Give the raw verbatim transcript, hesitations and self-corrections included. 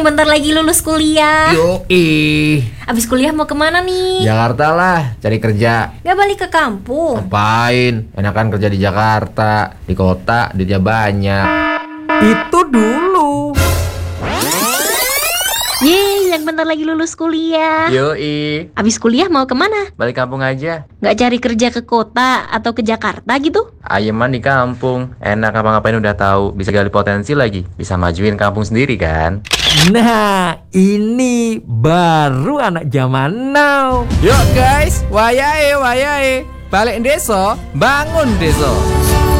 bentar lagi lulus kuliah. Yoi. Abis kuliah mau kemana nih? Jakarta lah, cari kerja. Gak balik ke kampung? Ngapain? Enakan kerja di Jakarta. Di kota, duitnya banyak. Itu dulu. Yeay, yang bentar lagi lulus kuliah. Yoi. Abis kuliah mau kemana? Balik kampung aja. Gak cari kerja ke kota atau ke Jakarta gitu? Ayeman di kampung. Enak apa-ngapain udah tahu. Bisa gali potensi lagi. Bisa majuin kampung sendiri kan. Nah, ini baru anak zaman now. Yuk guys, wayahe wayahe. Balik desa, bangun desa.